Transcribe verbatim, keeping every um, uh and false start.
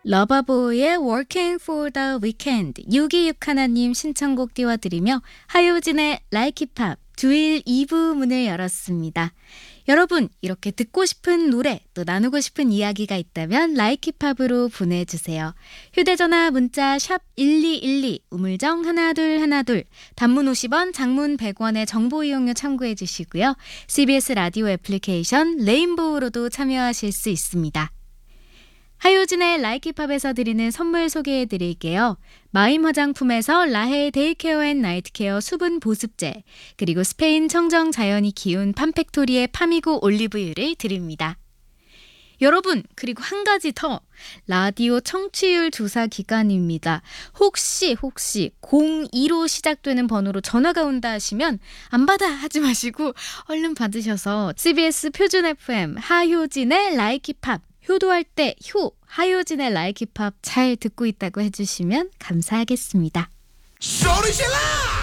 러버보이의 Working for the Weekend 육이육 하나님 신청곡 띄워드리며 하효진의 Like It Pop 주일 이 부 문을 열었습니다. 여러분 이렇게 듣고 싶은 노래 또 나누고 싶은 이야기가 있다면 Like It Pop으로 보내주세요. 휴대전화 문자 샵 일이일이 우물정 하나둘 하나둘 단문 오십 원 장문 백 원의 정보 이용료 참고해 주시고요. 씨비에스 라디오 애플리케이션 레인보우로도 참여하실 수 있습니다. 하효진의 Like It Pop에서 드리는 선물 소개해 드릴게요. 마임 화장품에서 라헬 데이케어 앤 나이트케어 수분 보습제, 그리고 스페인 청정 자연이 키운 팜팩토리의 파미고 올리브유를 드립니다. 여러분, 그리고 한 가지 더, 라디오 청취율 조사 기간입니다. 혹시 혹시 공이로 시작되는 번호로 전화가 온다 하시면 안 받아 하지 마시고 얼른 받으셔서 씨비에스 표준 에프엠 하효진의 Like It Pop 효도할 때 효, 하효진의 Like It Pop 잘 듣고 있다고 해주시면 감사하겠습니다. 소리 질러!